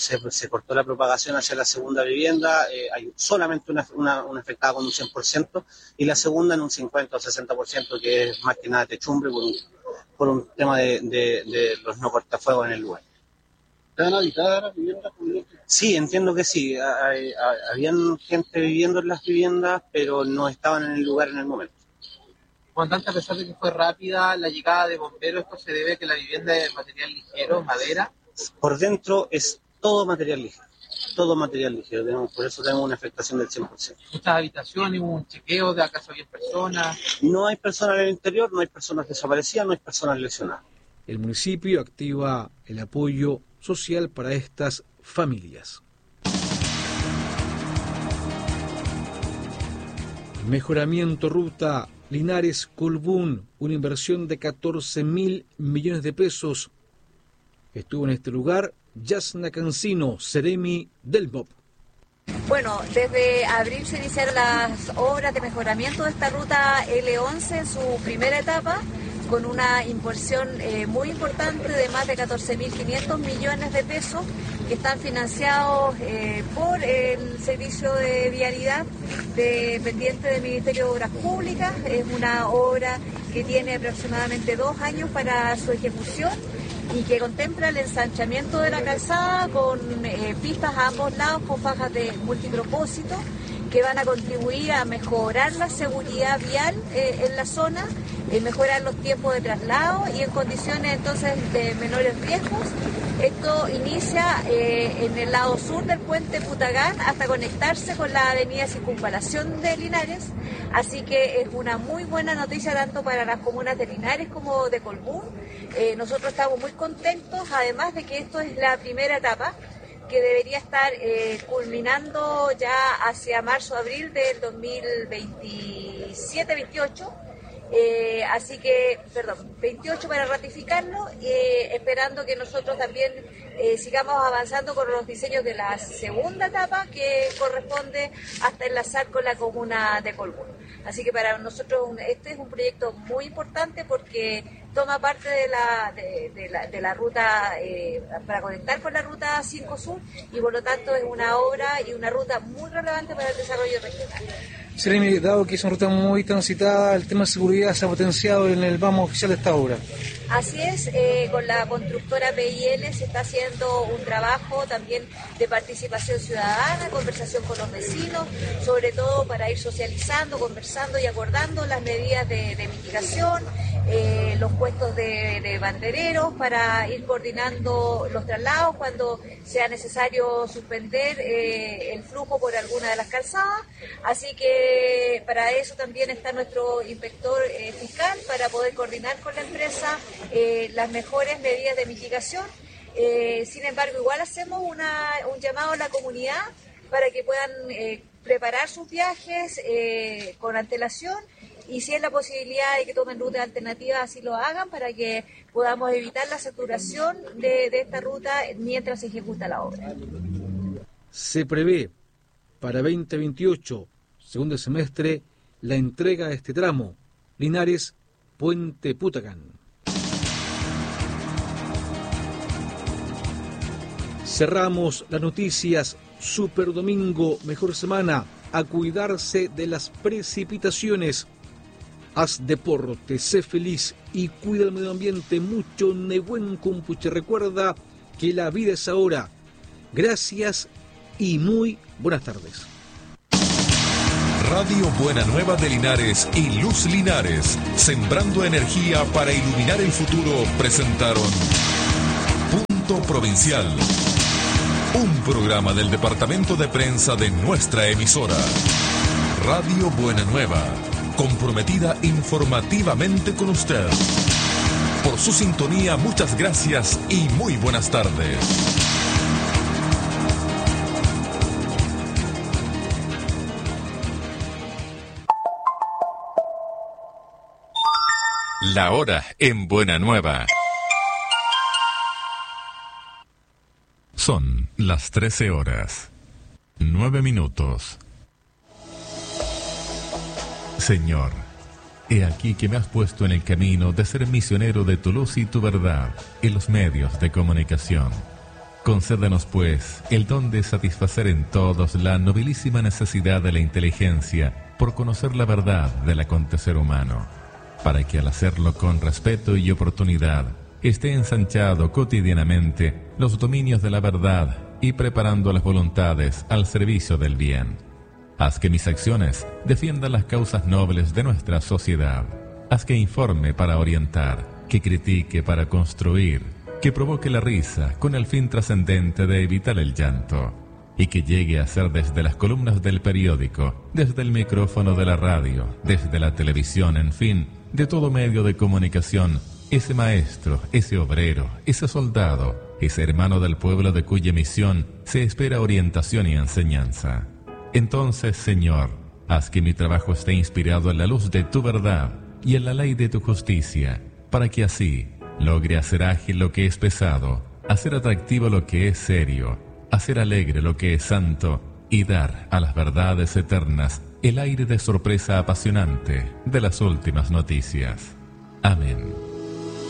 se cortó la propagación hacia la segunda vivienda, hay solamente una afectada con un 100% y la segunda en un 50 o 60%, que es más que nada techumbre por un tema de los no cortafuegos en el lugar. ¿Están habitadas las viviendas? Sí, entiendo que sí. Habían gente viviendo en las viviendas, pero no estaban en el lugar en el momento. Comandante, a pesar de que fue rápida la llegada de bomberos, ¿esto se debe a que la vivienda es material ligero, madera? Por dentro es todo material ligero, por eso tenemos una afectación del 100%. ¿Muchas habitaciones? ¿Hubo un chequeo de acaso había personas? No hay personas en el interior, no hay personas desaparecidas, no hay personas lesionadas. El municipio activa el apoyo social para estas familias. Mejoramiento ruta Linares-Colbún, una inversión de 14.000 millones de pesos. Estuvo en este lugar Yasna Cancino, Seremi del MOP. Bueno, desde abril se iniciaron las obras de mejoramiento de esta ruta L11 en su primera etapa, con una inversión muy importante de más de 14.500 millones de pesos que están financiados por el Servicio de Vialidad dependiente del Ministerio de Obras Públicas. Es una obra que tiene aproximadamente 2 años para su ejecución y que contempla el ensanchamiento de la calzada con pistas a ambos lados con fajas de multipropósito que van a contribuir a mejorar la seguridad vial en la zona, mejorar los tiempos de traslado y en condiciones entonces de menores riesgos. Esto inicia en el lado sur del puente Putagán hasta conectarse con la avenida Circunvalación de Linares, así que es una muy buena noticia tanto para las comunas de Linares como de Colbún. Nosotros estamos muy contentos, además de que esto es la primera etapa que debería estar culminando ya hacia marzo-abril del 2027-28. Así que, 28 para ratificarlo, esperando que nosotros también sigamos avanzando con los diseños de la segunda etapa que corresponde hasta enlazar con la comuna de Colbún. Así que para nosotros este es un proyecto muy importante porque toma parte de la ruta para conectar con la ruta 5 Sur y por lo tanto es una obra y una ruta muy relevante para el desarrollo regional. Seremi, dado que es una ruta muy transitada, el tema de seguridad se ha potenciado en el vamos oficial de esta obra. Así es, con la constructora PIL se está haciendo un trabajo también de participación ciudadana, conversación con los vecinos, sobre todo para ir socializando, conversando y acordando las medidas de mitigación, los puestos de bandereros para ir coordinando los traslados cuando sea necesario suspender el flujo por alguna de las calzadas. Así que para eso también está nuestro inspector fiscal para poder coordinar con la empresa las mejores medidas de mitigación. Sin embargo, igual hacemos un llamado a la comunidad para que puedan preparar sus viajes con antelación y si es la posibilidad de que tomen rutas alternativas, así lo hagan para que podamos evitar la saturación de esta ruta mientras se ejecuta la obra. Se prevé para 2028, segundo semestre, la entrega de este tramo, Linares-Puente Putagán. Cerramos las noticias. Super domingo, mejor semana, a cuidarse de las precipitaciones. Haz deporte, sé feliz y cuida el medio ambiente. Mucho Nehuen Kumpuche. Recuerda que la vida es ahora. Gracias y muy buenas tardes. Radio Buena Nueva de Linares y Luz Linares, sembrando energía para iluminar el futuro, presentaron Punto Provincial, un programa del departamento de prensa de nuestra emisora. Radio Buena Nueva, comprometida informativamente con usted. Por su sintonía, muchas gracias y muy buenas tardes. La hora en Buena Nueva. Son las 13 horas, 9 minutos. Señor, he aquí que me has puesto en el camino de ser misionero de tu luz y tu verdad en los medios de comunicación. Concédenos, pues, el don de satisfacer en todos la nobilísima necesidad de la inteligencia por conocer la verdad del acontecer humano, para que al hacerlo con respeto y oportunidad, esté ensanchado cotidianamente los dominios de la verdad y preparando las voluntades al servicio del bien. Haz que mis acciones defiendan las causas nobles de nuestra sociedad. Haz que informe para orientar, que critique para construir, que provoque la risa con el fin trascendente de evitar el llanto, y que llegue a ser desde las columnas del periódico, desde el micrófono de la radio, desde la televisión, en fin, de todo medio de comunicación, ese maestro, ese obrero, ese soldado, ese hermano del pueblo de cuya misión se espera orientación y enseñanza. Entonces, Señor, haz que mi trabajo esté inspirado en la luz de tu verdad y en la ley de tu justicia, para que así logre hacer ágil lo que es pesado, hacer atractivo lo que es serio, hacer alegre lo que es santo y dar a las verdades eternas el aire de sorpresa apasionante de las últimas noticias. Amén.